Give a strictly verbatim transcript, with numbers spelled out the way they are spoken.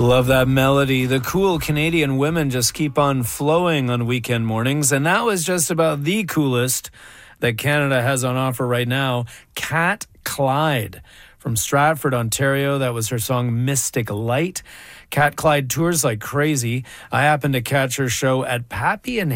Love that melody. The cool Canadian women just keep on flowing on weekend mornings. And that was just about the coolest that Canada has on offer right now. Kat Clyde from Stratford, Ontario. That was her song Mystic Light. Kat Clyde tours like crazy. I happened to catch her show at Pappy and